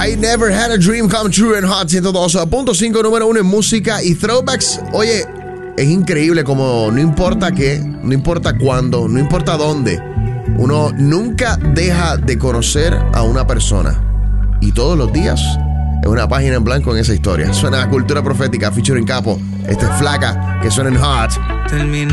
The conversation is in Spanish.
I Never Had a Dream Come True en Hot 102.5, número 1 en música y throwbacks. Oye, es increíble como no importa qué, no importa cuándo, no importa dónde, uno nunca deja de conocer a una persona. Y todos los días es una página en blanco en esa historia. Suena Cultura Profética, featuring Capo. Este es Flaca, que suena en Hot.